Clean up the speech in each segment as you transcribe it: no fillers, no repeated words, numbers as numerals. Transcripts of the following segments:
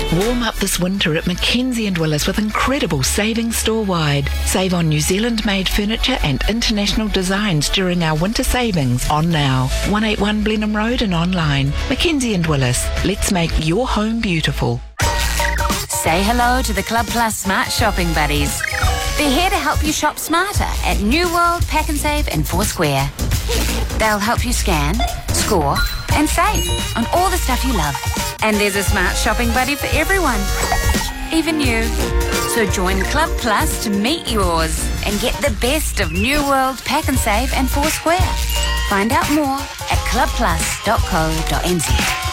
Warm up this winter at Mackenzie & Willis with incredible savings store-wide. Save on New Zealand-made furniture and international designs during our winter savings on now. 181 Blenheim Road and online. Mackenzie & Willis. Let's make your home beautiful. Say hello to the Club Plus Smart Shopping Buddies. They're here to help you shop smarter at New World, Pack and Save and Foursquare. They'll help you scan, score and save on all the stuff you love. And there's a smart shopping buddy for everyone, even you. So join Club Plus to meet yours and get the best of New World, Pack and Save and Foursquare. Find out more at clubplus.co.nz.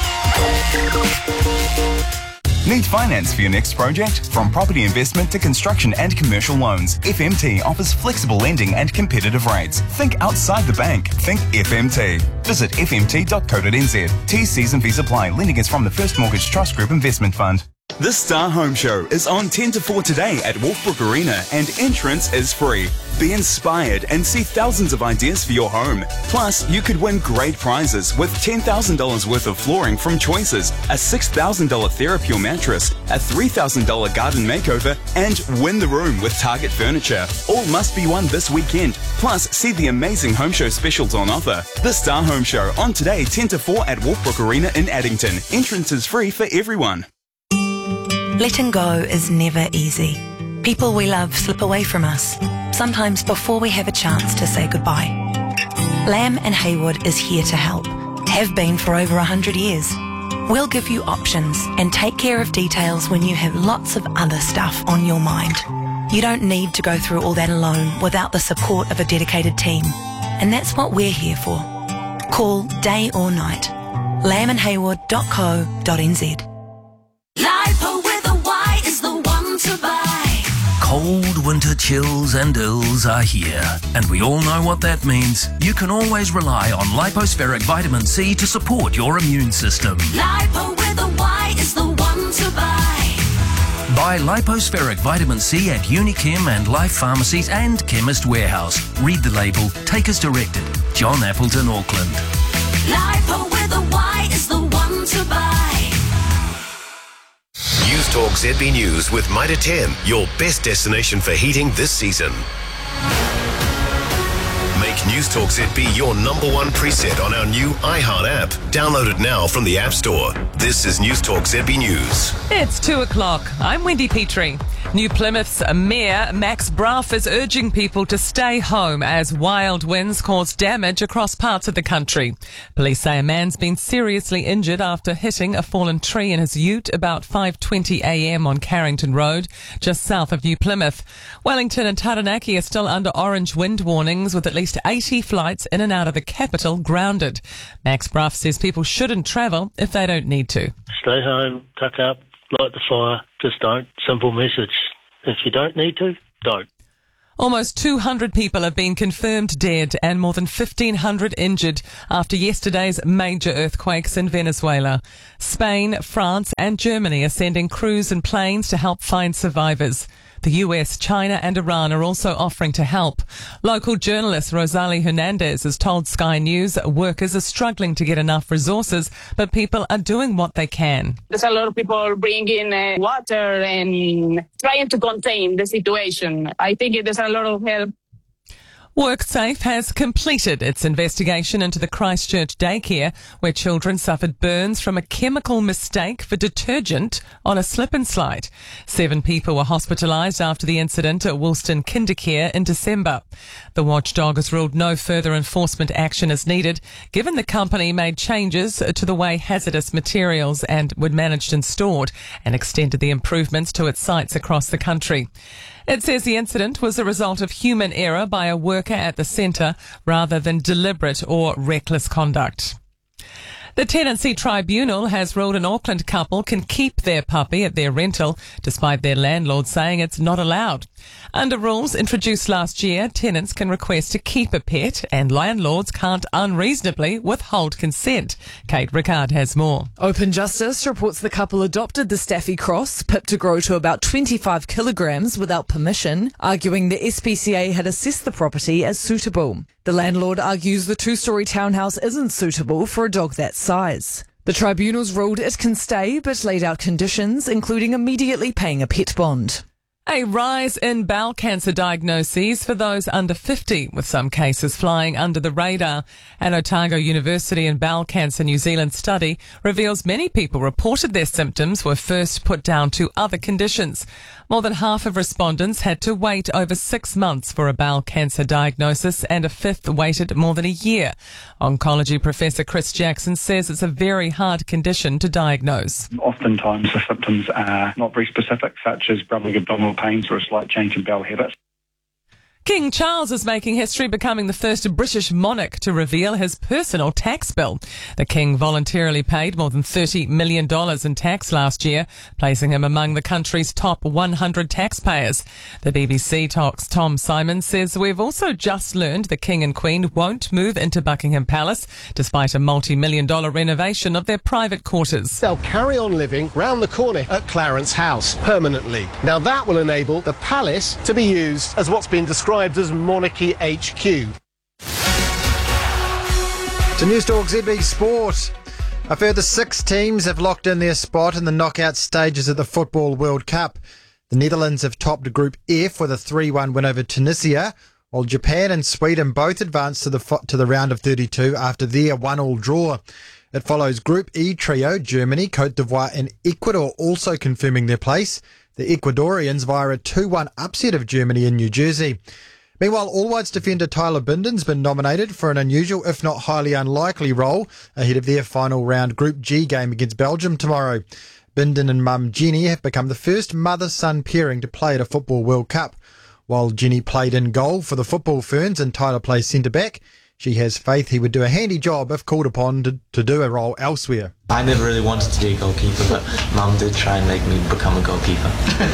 Need finance for your next project? From property investment to construction and commercial loans, FMT offers flexible lending and competitive rates. Think outside the bank. Think FMT. Visit fmt.co.nz. T's, C's and V's apply. Lending is from the First Mortgage Trust Group Investment Fund. The Star Home Show is on 10 to 4 today at Wolfbrook Arena and entrance is free. Be inspired and see thousands of ideas for your home. Plus, you could win great prizes with $10,000 worth of flooring from Choices, a $6,000 TheraPure mattress, a $3,000 garden makeover, and win the room with Target Furniture. All must be won this weekend. Plus, see the amazing home show specials on offer. The Star Home Show on today 10 to 4 at Wolfbrook Arena in Addington. Entrance is free for everyone. Letting go is never easy. People we love slip away from us, sometimes before we have a chance to say goodbye. Lamb and Haywood is here to help, have been for over 100 years. We'll give you options and take care of details when you have lots of other stuff on your mind. You don't need to go through all that alone without the support of a dedicated team, and that's what we're here for. Call day or night. lambandhaywood.co.nz. Lipo with a Y is the one to buy. Cold winter chills and ills are here, and we all know what that means. You can always rely on Lipospheric Vitamin C to support your immune system. Lipo with a Y is the one to buy. Buy Lipospheric Vitamin C at Unichem and Life Pharmacies and Chemist Warehouse. Read the label. Take as directed. John Appleton, Auckland. Lipo with a Y is the one to buy. News Talk ZB News with Mitre 10, your best destination for heating this season. Make News Talk ZB your #1 preset on our new iHeart app. Download it now from the App Store. This is News Talk ZB News. It's 2 o'clock. I'm Wendy Petrie. New Plymouth's Mayor Max Bruff is urging people to stay home as wild winds cause damage across parts of the country. Police say a man's been seriously injured after hitting a fallen tree in his ute about 5:20 a.m. on Carrington Road, just south of New Plymouth. Wellington and Taranaki are still under orange wind warnings, with at least 80 flights in and out of the capital grounded. Max Bruff says people shouldn't travel if they don't need to. Stay home, tuck up, light the fire, just don't. Simple message. If you don't need to, don't. Almost 200 people have been confirmed dead and more than 1,500 injured after yesterday's major earthquakes in Venezuela. Spain, France and Germany are sending crews and planes to help find survivors. The US, China and Iran are also offering to help. Local journalist Rosalie Hernandez has told Sky News workers are struggling to get enough resources, but people are doing what they can. There's a lot of people bringing water and trying to contain the situation. I think there's a lot of help. WorkSafe has completed its investigation into the Christchurch daycare where children suffered burns from a chemical mistake for detergent on a slip and slide. 7 people were hospitalised after the incident at Woolston Kindercare in December. The watchdog has ruled no further enforcement action is needed, given the company made changes to the way hazardous materials were managed and stored and extended the improvements to its sites across the country. It says the incident was a result of human error by a worker at the centre rather than deliberate or reckless conduct. The Tenancy Tribunal has ruled an Auckland couple can keep their puppy at their rental, despite their landlord saying it's not allowed. Under rules introduced last year, tenants can request to keep a pet and landlords can't unreasonably withhold consent. Kate Rickard has more. Open Justice reports the couple adopted the Staffy Cross, pipped to grow to about 25 kilograms without permission, arguing the SPCA had assessed the property as suitable. The landlord argues the 2-storey townhouse isn't suitable for a dog that size. The tribunals ruled it can stay, but laid out conditions, including immediately paying a pet bond. A rise in bowel cancer diagnoses for those under 50, with some cases flying under the radar. An Otago University and Bowel Cancer New Zealand study reveals many people reported their symptoms were first put down to other conditions. More than half of respondents had to wait over 6 months for a bowel cancer diagnosis, and a fifth waited more than a year. Oncology Professor Chris Jackson says it's a very hard condition to diagnose. Oftentimes the symptoms are not very specific, such as rubbing abdominal pains or a slight change in bowel habits. King Charles is making history, becoming the first British monarch to reveal his personal tax bill. The King voluntarily paid more than $30 million in tax last year, placing him among the country's top 100 taxpayers. The BBC Talk's Tom Simon says, "We've also just learned the King and Queen won't move into Buckingham Palace, despite a multi-million-dollar renovation of their private quarters. They'll carry on living round the corner at Clarence House permanently. Now that will enable the palace to be used as what's been described as Monarchy HQ. To News Talk ZB Sport. A further 6 teams have locked in their spot in the knockout stages of the Football World Cup. The Netherlands have topped Group F with a 3-1 win over Tunisia, while Japan and Sweden both advanced to the round of 32 after their 1-1 draw. It follows Group E trio, Germany, Cote d'Ivoire and Ecuador also confirming their place. The Ecuadorians via a 2-1 upset of Germany in New Jersey. Meanwhile, All Whites defender Tyler Binden's been nominated for an unusual, if not highly unlikely, role ahead of their final round Group G game against Belgium tomorrow. Binden and mum Jenny have become the first mother-son pairing to play at a Football World Cup. While Jenny played in goal for the Football Ferns and Tyler plays centre-back, she has faith he would do a handy job if called upon to do a role elsewhere. I never really wanted to be a goalkeeper, but Mum did try and make me become a goalkeeper.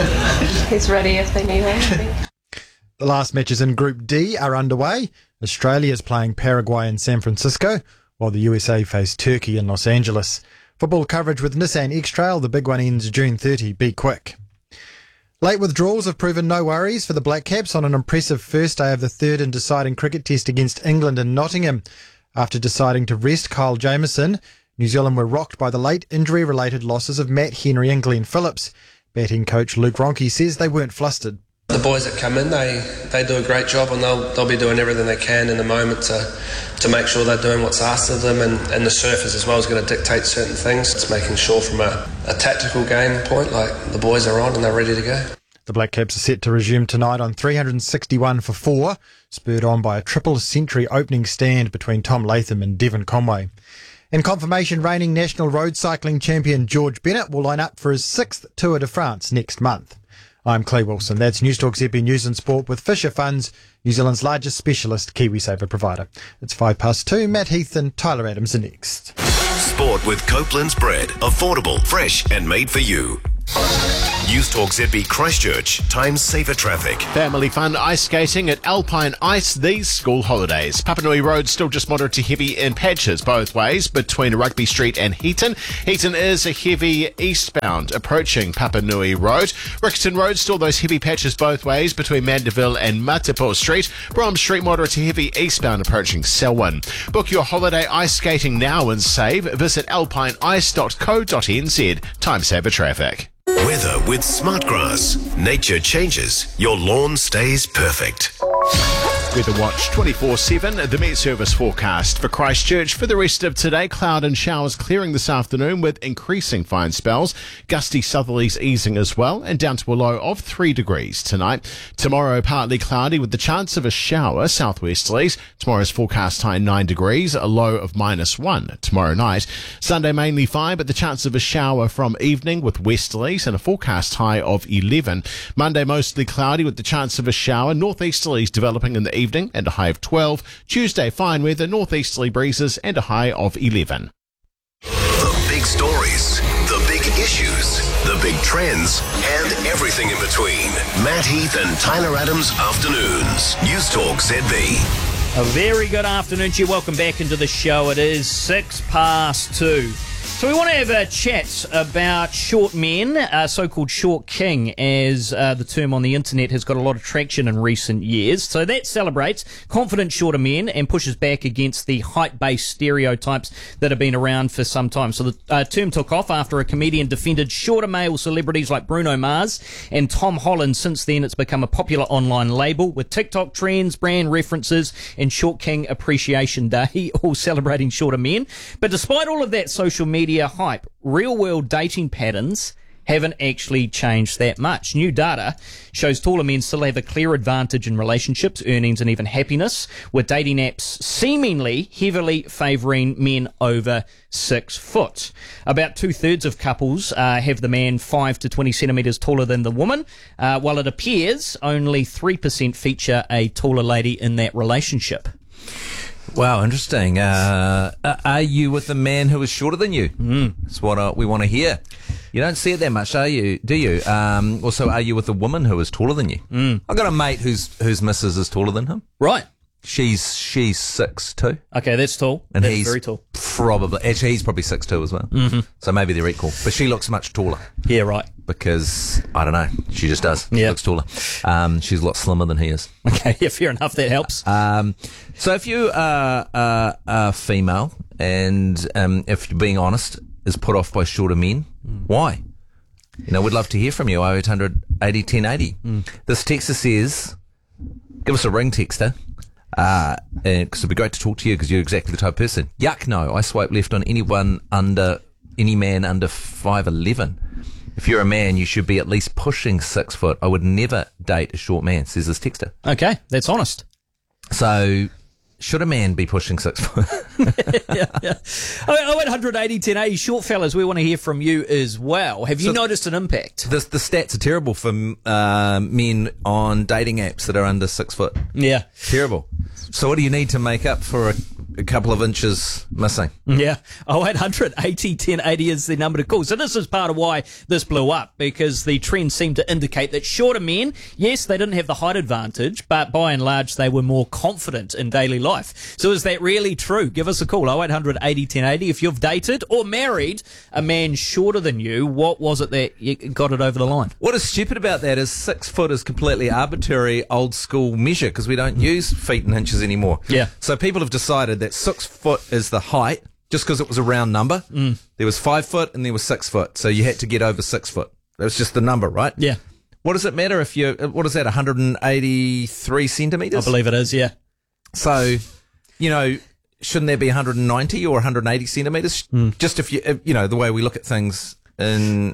He's ready if they need anything. The last matches in Group D are underway. Australia is playing Paraguay in San Francisco, while the USA face Turkey in Los Angeles. Football coverage with Nissan X-Trail. The big one ends June 30. Be quick. Late withdrawals have proven no worries for the Black Caps on an impressive first day of the third and deciding cricket test against England in Nottingham. After deciding to rest Kyle Jamieson, New Zealand were rocked by the late injury-related losses of Matt Henry and Glenn Phillips. Batting coach Luke Ronke says they weren't flustered. The boys that come in, they do a great job, and they'll be doing everything they can in the moment to make sure they're doing what's asked of them, and the surface as well is going to dictate certain things. It's making sure from a tactical game point, like the boys are on and they're ready to go. The Black Caps are set to resume tonight on 361 for 4, spurred on by a triple-century opening stand between Tom Latham and Devon Conway. In confirmation, reigning national road cycling champion George Bennett will line up for his 6th Tour de France next month. I'm Clay Wilson. That's News Talk ZB News and Sport with Fisher Funds, New Zealand's largest specialist KiwiSaver provider. It's 2:05. Matt Heath and Tyler Adams are next. Sport with Copeland's Bread. Affordable, fresh and made for you. News Talk ZB Christchurch. Times safer traffic. Family fun ice skating at Alpine Ice these school holidays. Papanui Road still just moderate to heavy in patches both ways between Rugby Street and Heaton. Heaton is a heavy eastbound approaching Papanui Road. Rixton Road still those heavy patches both ways between Mandeville and Matapo Street. Brahms Street moderate to heavy eastbound approaching Selwyn. Book your holiday ice skating now and save. Visit alpineice.co.nz. Time saver traffic. Weather with Smartgrass. Nature changes. Your lawn stays perfect. Weather Watch 24/7, the Met Service forecast for Christchurch for the rest of today. Cloud and showers clearing this afternoon with increasing fine spells. Gusty southerlies easing as well and down to a low of 3 degrees tonight. Tomorrow partly cloudy with the chance of a shower, southwesterlies. Tomorrow's forecast high 9 degrees, a low of -1 tomorrow night. Sunday mainly fine but the chance of a shower from evening with westerlies and a forecast high of 11. Monday mostly cloudy with the chance of a shower, northeasterlies developing in the evening and a high of 12. Tuesday fine weather, northeasterly breezes and a high of 11. The big stories, the big issues, the big trends, and everything in between. Matt Heath and Tyler Adams Afternoons. News Talk ZB. A very good afternoon to you. Welcome back into the show. It is 2:06. So we want to have a chat about short men, so-called short king, as the term on the internet has got a lot of traction in recent years. So that celebrates confident shorter men and pushes back against the height-based stereotypes that have been around for some time. So the term took off after a comedian defended shorter male celebrities like Bruno Mars and Tom Holland. Since then, it's become a popular online label with TikTok trends, brand references, and Short King Appreciation Day, all celebrating shorter men. But despite all of that social media hype, real-world dating patterns haven't actually changed that much. New data shows taller men still have a clear advantage in relationships, earnings, and even happiness, with dating apps seemingly heavily favouring men over 6 foot. About 2/3 of couples have the man 5 to 20 centimetres taller than the woman, while it appears only 3% feature a taller lady in that relationship. Wow, interesting. Are you with a man who is shorter than you? That's what we want to hear. You don't see it that much, do you? Also, are you with a woman who is taller than you? I've got a mate whose missus is taller than him. Right. She's 6'2". Okay, that's tall. And that's he's very tall. He's probably 6'2" as well. Mhm. So maybe they're equal. But she looks much taller. Yeah, right. Because, I don't know, she just does. Yeah. She looks taller. She's a lot slimmer than he is. Okay, yeah, fair enough. That helps. So if you are a female and if you're being honest, is put off by shorter men, why? You know, we'd love to hear from you. 0800 80 10 80. This texter says, give us a ring, texter. Because it'd be great to talk to you because you're exactly the type of person. Yuck, no. I swipe left on any man under 5'11". If you're a man, you should be at least pushing 6 foot. I would never date a short man, says this texter. Okay, that's honest. So, should a man be pushing 6 foot? yeah. 0800 80 10 80. Short fellas, we want to hear from you as well. Have you noticed an impact? The stats are terrible for men on dating apps that are under 6 foot. Yeah. Terrible. So what do you need to make up for a couple of inches missing? Yeah. 0800 80 10 80 is the number to call. So this is part of why this blew up, because the trend seemed to indicate that shorter men, yes, they didn't have the height advantage, but by and large they were more confident in daily life. So is that really true? Give us a call, 0800 80 10 80. If you've dated or married a man shorter than you, what was it that you got it over the line? What is stupid about that is 6 foot is completely arbitrary old school measure because we don't use feet and inches anymore. Yeah. So people have decided that 6 foot is the height just because it was a round number. There was 5 foot and there was 6 foot. So you had to get over 6 foot. That was just the number, right? Yeah. What does it matter if what is that, 183 centimetres? I believe it is, yeah. So, you know, shouldn't there be 190 or 180 centimetres? Just if the way we look at things in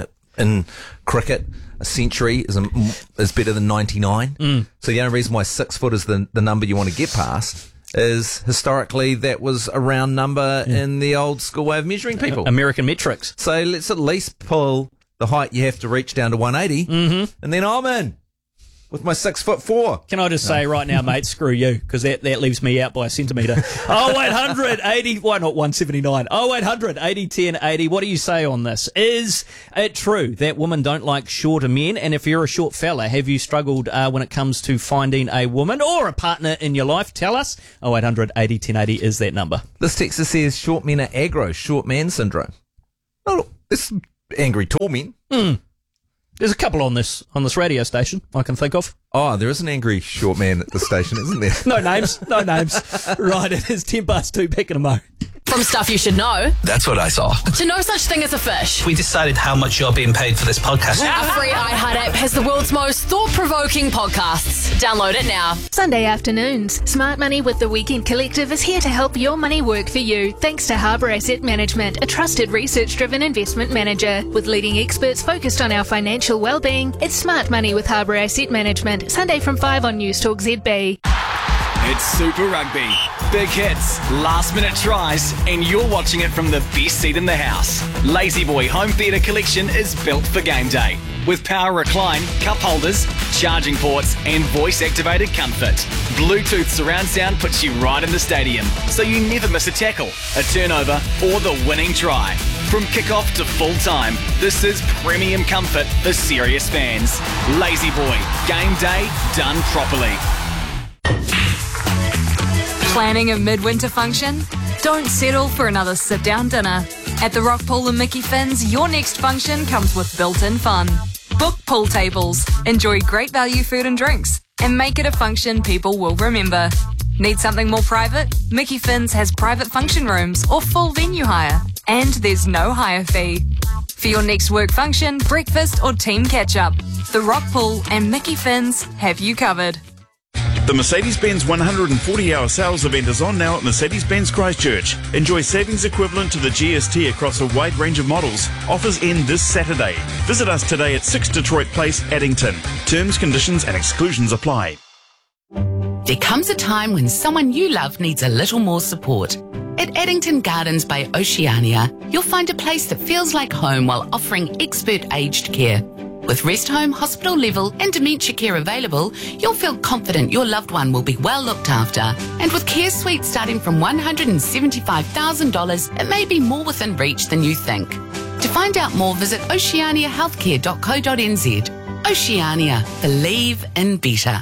cricket, a century is better than 99. So the only reason why 6 foot is the number you want to get past is historically that was a round number in the old school way of measuring people. American metrics. So let's at least pull the height you have to reach down to 180, and then I'm in with my 6'4". Can I just say right now, mate, screw you, because that leaves me out by a centimetre. 0800 80, why not 179? 0800 80 10 80. What do you say on this? Is it true that women don't like shorter men? And if you're a short fella, have you struggled when it comes to finding a woman or a partner in your life? Tell us. 0800 80 10 80 is that number. This texter says short men are aggro, short man syndrome. Oh, this angry tall men. There's a couple on this radio station I can think of. Oh, there is an angry short man at the station, isn't there? No names. Right, it is 2:10, back in a mo. From stuff you should know That's what I saw. to no such thing as a fish. We decided how much you're being paid for this podcast. Our free iHeart app has the world's most thought-provoking podcasts. Download it now. Sunday afternoons, Smart Money with the Weekend Collective is here to help your money work for you, thanks to Harbour Asset Management, a trusted research-driven investment manager. With leading experts focused on our financial well-being, it's Smart Money with Harbour Asset Management, Sunday from 5 on News Talk ZB. It's Super Rugby. Big hits, last-minute tries, and you're watching it from the best seat in the house. Lazy Boy Home Theatre Collection is built for game day. With power recline, cup holders, charging ports, and voice-activated comfort. Bluetooth surround sound puts you right in the stadium, so you never miss a tackle, a turnover, or the winning try. From kick-off to full-time, this is premium comfort for serious fans. Lazy Boy, game day done properly. Planning a midwinter function? Don't settle for another sit-down dinner. At the Rock Pool and Mickey Finn's, your next function comes with built-in fun. Book pool tables, enjoy great value food and drinks, and make it a function people will remember. Need something more private? Mickey Finn's has private function rooms or full venue hire, and there's no hire fee. For your next work function, breakfast or team catch-up, the Rock Pool and Mickey Finn's have you covered. The Mercedes-Benz 140-hour sales event is on now at Mercedes-Benz Christchurch. Enjoy savings equivalent to the GST across a wide range of models. Offers end this Saturday. Visit us today at 6 Detroit Place, Addington. Terms, conditions and exclusions apply. There comes a time when someone you love needs a little more support. At Addington Gardens by Oceania, you'll find a place that feels like home while offering expert aged care. With rest home, hospital level and dementia care available, you'll feel confident your loved one will be well looked after. And with care suites starting from $175,000, it may be more within reach than you think. To find out more, visit oceaniahealthcare.co.nz. Oceania. Believe in better.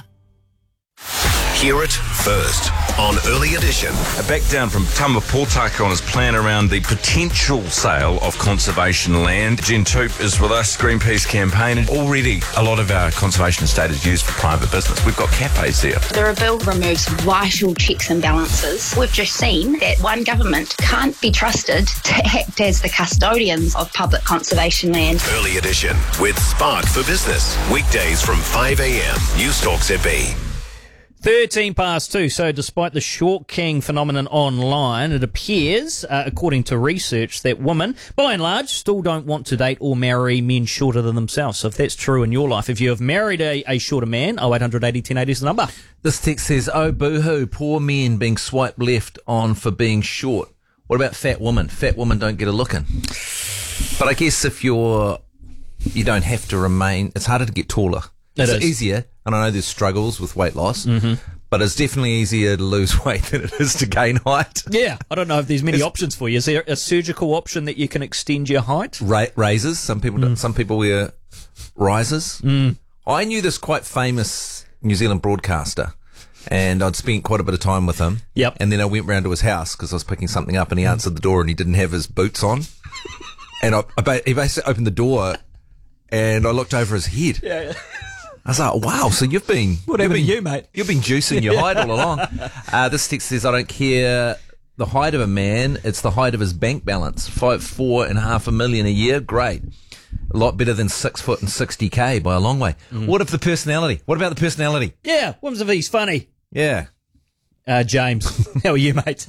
Hear it first on Early Edition. A back down from Tama Pōtaka on his plan around the potential sale of conservation land. Jen Toop is with us, Greenpeace campaign. And already a lot of our conservation estate is used for private business. We've got cafes there. The rebuild removes vital checks and balances. We've just seen that one government can't be trusted to act as the custodians of public conservation land. Early Edition with Spark for Business. Weekdays from 5 a.m. News Talk ZB. 13 past 2. So despite the short king phenomenon online, it appears, according to research, that women, by and large, still don't want to date or marry men shorter than themselves. So if that's true in your life, if you have married a shorter man, 0800 80 1080 is the number. This text says, oh, boo-hoo, poor men being swiped left on for being short. What about fat women? Fat women don't get a look in. But I guess if you don't have to remain, it's harder to get taller. It's easier, and I know there's struggles with weight loss, but it's definitely easier to lose weight than it is to gain height. Yeah, I don't know if there's many options for you. Is there a surgical option that you can extend your height? Razors. Some people don't. Some people wear risers. I knew this quite famous New Zealand broadcaster, and I'd spent quite a bit of time with him. Yep. And then I went round to his house because I was picking something up, and he answered the door, and he didn't have his boots on. And he basically opened the door, and I looked over his head. Yeah. I was like, wow, so you've been... What happened to you, mate? You've been juicing your height all along. This text says, I don't care the height of a man, it's the height of his bank balance. 4.5 million a year, great. A lot better than 6 foot and 60K by a long way. What if the personality? What about the personality? Yeah, what if he's funny? Yeah. James, how are you, mate?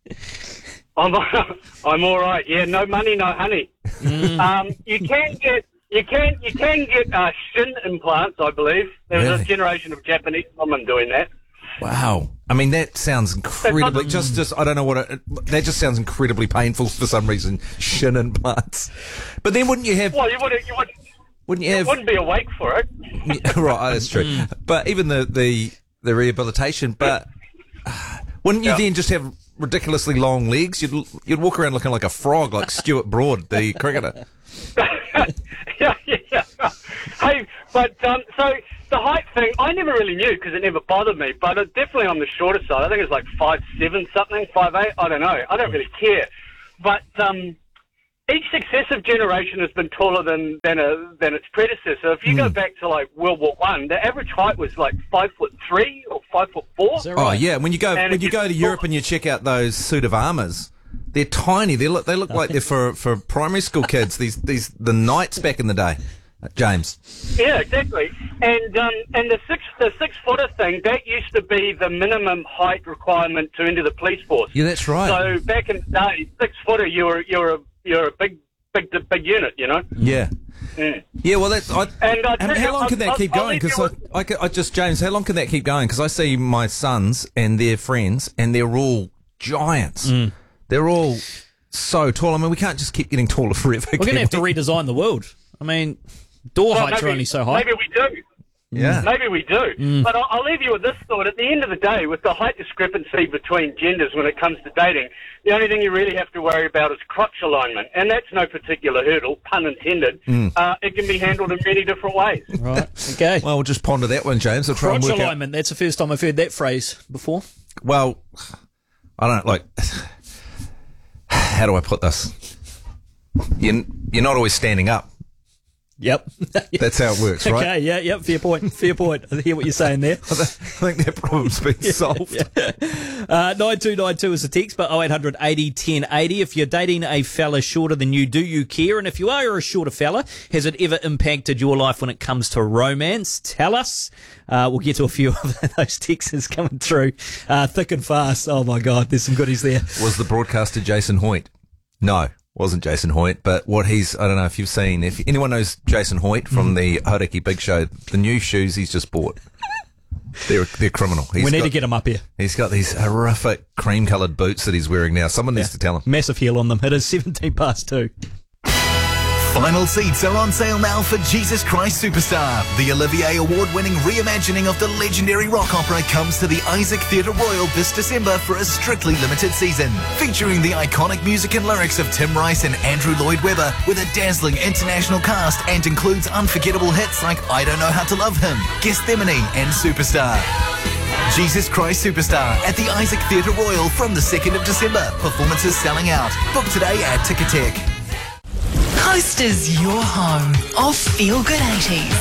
I'm all right. Yeah, no money, no honey. You can get shin implants, I believe. There was a generation of Japanese women doing that. Wow. I mean, that sounds incredibly, just I don't know that just sounds incredibly painful for some reason, shin implants. But then wouldn't you have... Well, you wouldn't be awake for it. Right, that's true. But even the rehabilitation, but wouldn't you then just have ridiculously long legs? You'd walk around looking like a frog, like Stuart Broad, the cricketer. Yeah. Hey, but so the height thing, I never really knew because it never bothered me. But it's definitely on the shorter side. I think it's like 5'7" something, 5'8". I don't know. I don't really care. But each successive generation has been taller than its predecessor. If you go back to like World War I, the average height was like 5'3" or 5'4". Is that right? Oh yeah, when you go to Europe and you check out those suit of armours, they're tiny. They look like they're for primary school kids. The knights back in the day, James. Yeah, exactly. And the six footer thing, that used to be the minimum height requirement to enter the police force. Yeah, that's right. So back in the day, 6 footer, you're a big unit, you know. Yeah. Yeah, well, how long can that keep going? Because James, how long can that keep going? Because I see my sons and their friends, and they're all giants. They're all so tall. I mean, we can't just keep getting taller forever. We're going to have to redesign the world. I mean, door heights are only so high. Maybe we do. Yeah. Maybe we do. But I'll leave you with this thought. At the end of the day, with the height discrepancy between genders when it comes to dating, the only thing you really have to worry about is crotch alignment. And that's no particular hurdle, pun intended. It can be handled in many different ways. Right. Okay. Well, we'll just ponder that one, James. Crotch alignment. That's the first time I've heard that phrase before. Well, I don't know, how do I put this? you're not always standing up. Yep. That's how it works, right? Okay, yeah, fair point. I hear what you're saying there. I think that problem's been solved. 9292 is the text, but 0800 80 1080. If you're dating a fella shorter than you, do you care? And if you are a shorter fella, has it ever impacted your life when it comes to romance? Tell us. We'll get to a few of those texts coming through thick and fast. Oh my God, there's some goodies there. Was the broadcaster Jason Hoyt? No. Wasn't Jason Hoyt, but what I don't know if you've seen, if anyone knows Jason Hoyt from the Hauraki Big Show, the new shoes he's just bought, they're criminal. We need to get him up here. He's got these horrific cream-coloured boots that he's wearing now. Someone needs to tell him. Massive heel on them. It is 2:17. Final seats are on sale now for Jesus Christ Superstar. The Olivier Award-winning reimagining of the legendary rock opera comes to the Isaac Theatre Royal this December for a strictly limited season. Featuring the iconic music and lyrics of Tim Rice and Andrew Lloyd Webber with a dazzling international cast and includes unforgettable hits like I Don't Know How to Love Him, Gethsemane and Superstar. Jesus Christ Superstar at the Isaac Theatre Royal from the 2nd of December. Performances selling out. Book today at Ticketek. Coast is your home of Feel Good 80s.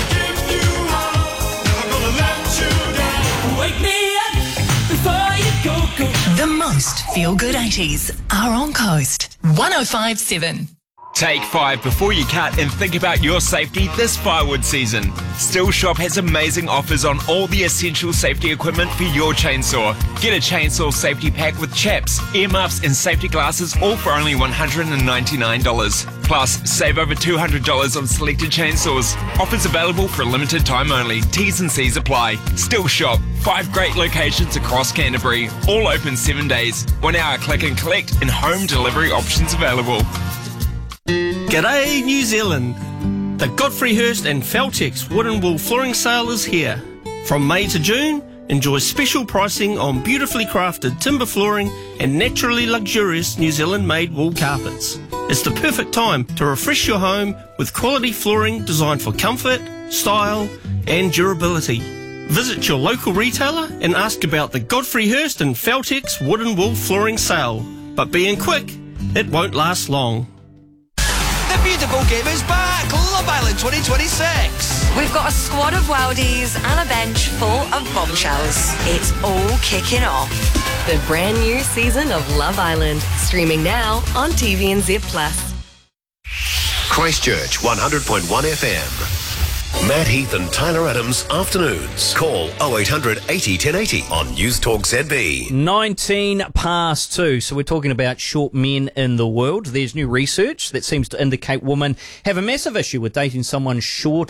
Wake me up before you go. The most Feel Good 80s are on Coast 105.7. Take 5 before you cut and think about your safety this firewood season. Still Shop has amazing offers on all the essential safety equipment for your chainsaw. Get a chainsaw safety pack with chaps, earmuffs and safety glasses all for only $199. Plus, save over $200 on selected chainsaws. Offers available for a limited time only. T's and C's apply. Still Shop. 5 great locations across Canterbury. All open 7 days. 1 hour click and collect and home delivery options available. G'day New Zealand! The Godfrey Hirst and Feltex Wood and Wool Flooring Sale is here. From May to June, enjoy special pricing on beautifully crafted timber flooring and naturally luxurious New Zealand made wool carpets. It's the perfect time to refresh your home with quality flooring designed for comfort, style and durability. Visit your local retailer and ask about the Godfrey Hirst and Feltex Wood and Wool Flooring Sale. But being quick, it won't last long. The beautiful game is back! Love Island 2026! We've got a squad of worldies and a bench full of bombshells. It's all kicking off. The brand new season of Love Island, streaming now on TVNZ Plus. Christchurch 100.1 FM. Matt Heath and Tyler Adams afternoons. Call 0800 80 1080 on News Talk ZB. 2:19. So we're talking about short men in the world. There's new research that seems to indicate women have a massive issue with dating someone shorter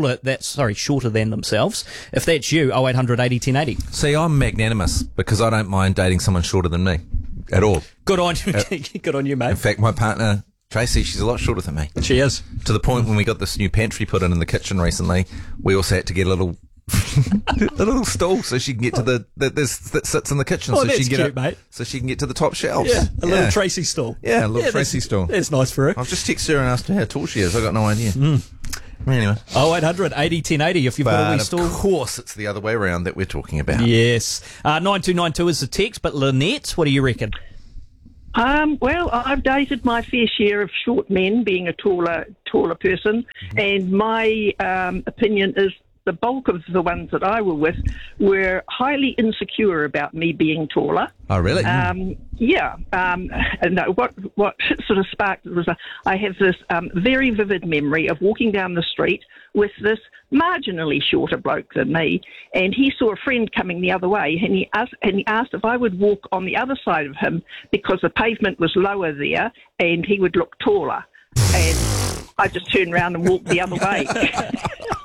than themselves. If that's you, 0800 80 1080. See, I'm magnanimous because I don't mind dating someone shorter than me at all. Good on you. Good on you, mate. In fact, my partner Tracy, she's a lot shorter than me. She is. To the point when we got this new pantry put in the kitchen recently, we also had to get a little stool so she can get to that sits in the kitchen. Oh, so that's she can cute, mate. So she can get to the top shelves. Yeah, a little Tracy stool. Yeah, a little Tracy stool. That's nice for her. I'll just text her and ask her how tall she is. I got no idea. Anyway. 0800 80 1080 if you've got a wee stool. Of course, it's the other way around that we're talking about. Yes. 9292 is the text, but Lynette, what do you reckon? Well, I've dated my fair share of short men, being a taller person, and my opinion is the bulk of the ones that I were with were highly insecure about me being taller. Oh, really? Yeah. And what sort of sparked it was I have this very vivid memory of walking down the street with this marginally shorter bloke than me, and he saw a friend coming the other way, and he asked if I would walk on the other side of him because the pavement was lower there, and he would look taller. And I just turned around and walked the other way.